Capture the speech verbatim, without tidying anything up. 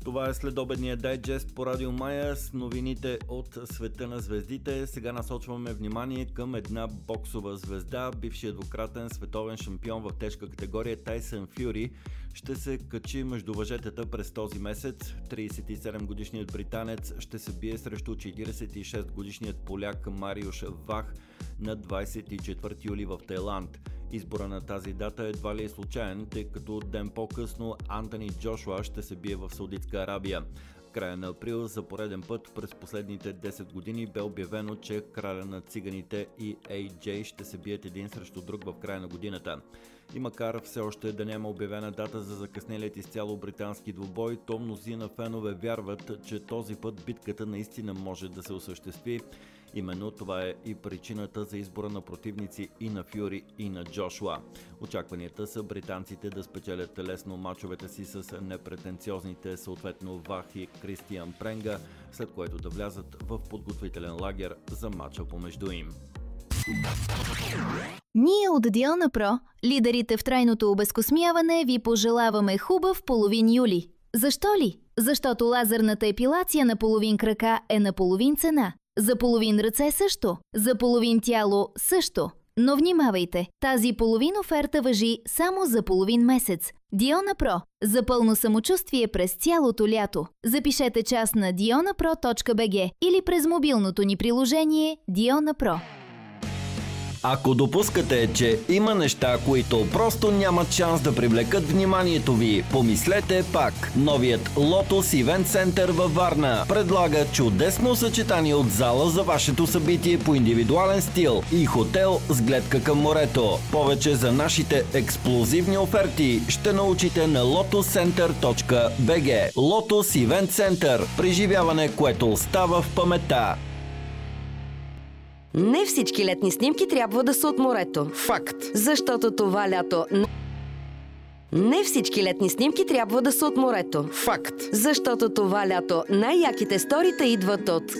Това е следобедния дайджест по Радио Мая с новините от света на звездите. Сега насочваме внимание към една боксова звезда. Бившият двукратен световен шампион в тежка категория Тайсън Фюри ще се качи между въжетата през този месец. тридесет и седем годишният британец ще се бие срещу четиридесет и шест годишният поляк Мариуш Вах на двадесет и четвърти юли в Тайланд. Избора на тази дата едва ли е случайен, тъй като ден по-късно Антони Джошуа ще се бие в Саудитска Арабия. В края на април за пореден път през последните десет години бе обявено, че краля на циганите и Ей Джей ще се бият един срещу друг в края на годината. И макар все още да няма обявена дата за закъснелият изцяло британски двубой, то мнозина фенове вярват, че този път битката наистина може да се осъществи. Именно това е и причината за избора на противници и на Фюри, и на Джошуа. Очакванията са британците да спечелят лесно мачовете си с непретенциозните съответно Вах и Кристиан Пренга, след което да влязат в подготвителен лагер за мача помежду им. Ние от Диона Про, лидерите в трайното обезкосмяване, ви пожелаваме хубав половин юли. Защо ли? Защото лазерната епилация на половин крака е на половин цена. За половин ръце също. За половин тяло също. Но внимавайте, тази половин оферта важи само за половин месец. Диона Про. За пълно самочувствие през цялото лято. Запишете час на диона про точка би джи или през мобилното ни приложение Диона Про. Ако допускате, че има неща, които просто нямат шанс да привлекат вниманието ви, помислете пак. Новият Lotus Event Center във Варна предлага чудесно съчетание от зала за вашето събитие по индивидуален стил и хотел с гледка към морето. Повече за нашите ексклузивни оферти ще научите на лотус център точка би джи. Lotus Event Center. Преживяване, което остава в паметта. Не всички летни снимки трябва да са от морето. Факт. Защото това лято... Не всички летни снимки трябва да са от морето. Факт. Защото това лято най-яките сторита идват от